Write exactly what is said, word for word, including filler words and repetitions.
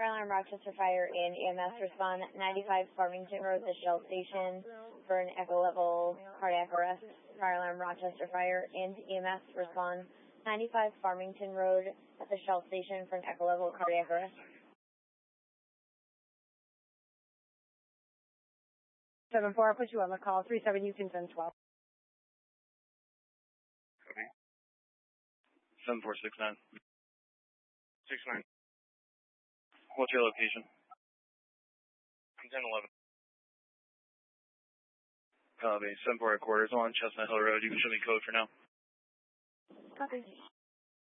Fire alarm Rochester Fire and E M S respond ninety-five Farmington Road, the Shell Station for an echo level cardiac arrest. Fire alarm Rochester Fire and E M S respond ninety-five Farmington Road at the Shell Station for an echo level cardiac arrest. seven four, I'll put you on the call. three seven Houston ten twelve. Okay. seven four six nine. six nine. What's your location? ten eleven. Copy. seven four quarters on Chestnut Hill Road. You can show me code for now. Copy.